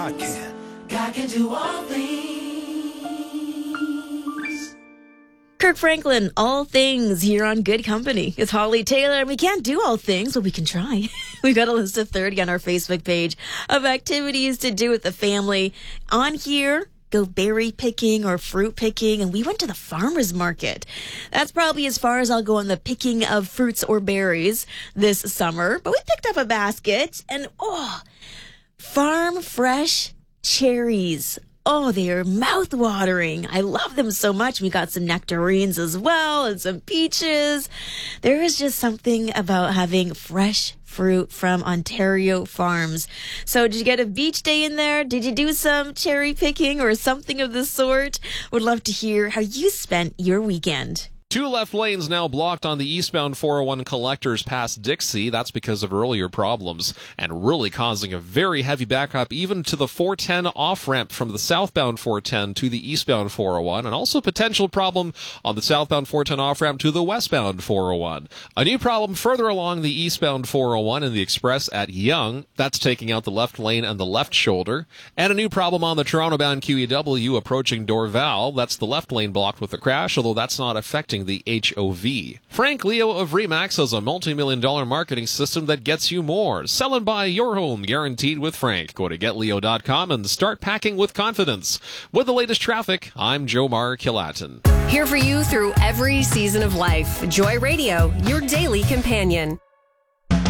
I can. God can do all things. Kirk Franklin, All Things, here on Good Company. It's Holly Taylor, and we can't do all things, but we can try. We've got a list of 30 on our Facebook page of activities to do with the family. On here, go berry picking or fruit picking, and we went to the farmer's market. That's probably as far as I'll go on the picking of fruits or berries this summer. But we picked up a basket, and farm fresh cherries. Oh, they are mouth-watering. I love them so much. We got some nectarines as well and some peaches. There is just something about having fresh fruit from Ontario farms. So did you get a beach day in there? Did you do some cherry picking or something of the sort? Would love to hear how you spent your weekend. Two left lanes now blocked on the eastbound 401 collectors past Dixie. That's because of earlier problems and really causing a very heavy backup even to the 410 off-ramp from the southbound 410 to the eastbound 401, and also potential problem on the southbound 410 off-ramp to the westbound 401. A new problem further along the eastbound 401 in the express at Yonge. That's taking out the left lane and the left shoulder. And a new problem on the Toronto-bound QEW approaching Dorval. That's the left lane blocked with a crash, although that's not affecting the HOV. Frank Leo of Remax has a multi-million-dollar marketing system that gets you more. Sell and buy your home guaranteed with Frank. Go to getleo.com and start packing with confidence. With the latest traffic, I'm Jomar Kilatin. Here for you through every season of life. Joy Radio, your daily companion.